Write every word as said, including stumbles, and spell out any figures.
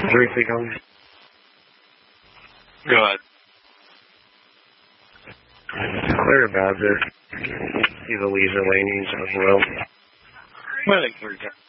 briefly going? Go ahead. Clear about this. See the leisure lanings as well. I think we're good.